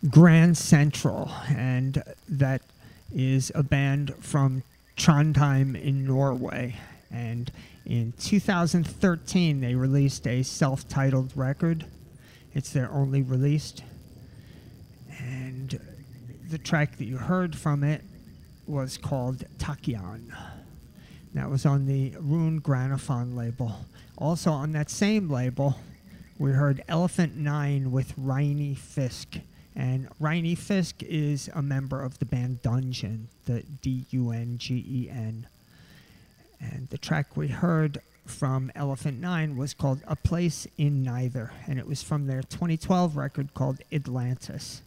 Grand Central, and that is a band from Trondheim in Norway. And in 2013, they released a self-titled record. It's their only released. And the track that you heard from it was called Takian. That was on the Rune Granophon label. Also on that same label, we heard Elephant Nine with Reini Fisk. And Reini Fisk is a member of the band Dungeon, the Dungen. And the track we heard from Elephant Nine was called A Place in Neither, and it was from their 2012 record called Atlantis.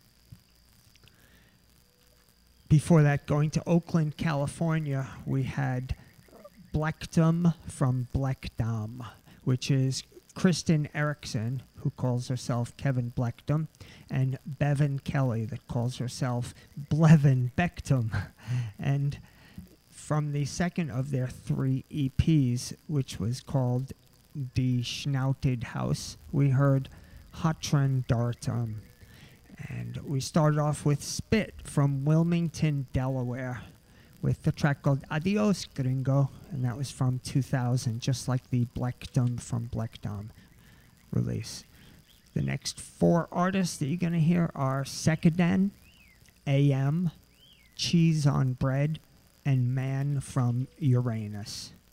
Before that, going to Oakland, California, we had Blekdom from Blekdam, which is Kristen Erickson, who calls herself Kevin Blekdom, and Bevan Kelly, that calls herself Blevin Bectum. And from the second of their 3 EPs, which was called Die Schnauted House, we heard Hatran Dartum. And we started off with Spit from Wilmington, Delaware, with the track called Adios Gringo, and that was from 2000, just like the Blekdom from Blekdom release. The next 4 artists that you're going to hear are Sekaden, AM, Cheese on Bread, and Man from Uranus.